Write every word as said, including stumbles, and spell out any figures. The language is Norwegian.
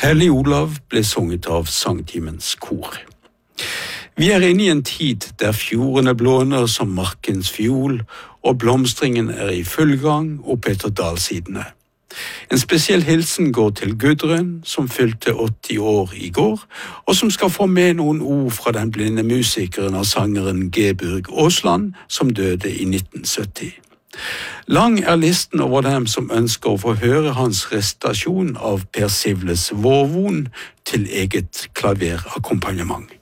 Hellig Olav ble sunget av Sangtimens kor. Vi er inne i en tid der fjordene blåner som markens fiol, og blomstringen er i full gang opp etter dalsidene. En spesiell hilsen går til Gudrun, som fylte åtti år i går, og som skal få med noen ord fra den blinde musikeren og sangeren Geburg Aasland, som døde i nitten sytti. Lang er listen over dem som ønsker å få høre hans resitasjon av Per Sivles Vårvon til eget klaverakkompagnement.